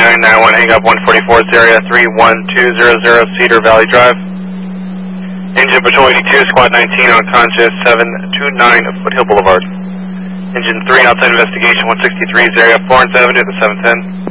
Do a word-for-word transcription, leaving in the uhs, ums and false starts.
nine nine one, hang up one forty-four, area three one two zero zero, Cedar Valley Drive. Engine Patrol eighty-two, Squad nineteen on conscious seven two nine Foothill Boulevard. Engine three, outside investigation one sixty-three, area Florence Avenue, the seven ten.